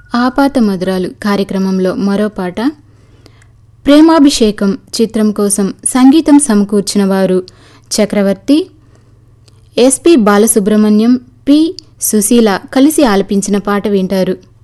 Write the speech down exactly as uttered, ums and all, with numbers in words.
ఆపాత మధురాలు కార్యక్రమంలో మరో పాట ప్రేమాభిషేకం చిత్రం కోసం సంగీతం సమకూర్చిన వారు చక్రవర్తి, ఎస్పి బాలసుబ్రహ్మణ్యం, పి సుశీల కలిసి ఆలపించిన పాట వింటారు.